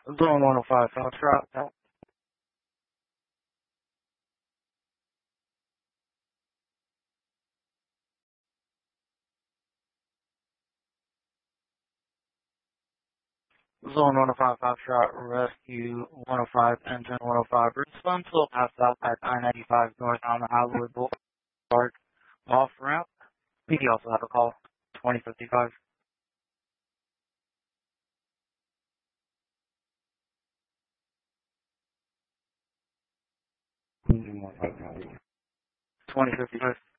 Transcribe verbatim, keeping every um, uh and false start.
Zone one oh five, Foxtrot. Zone one oh five, Foxtrot, Rescue one oh five, Engine one oh five. Respond to a pass out at I ninety-five North on the Hollywood Boulevard off ramp. We can also have a call, twenty fifty-five. twenty fifty-five.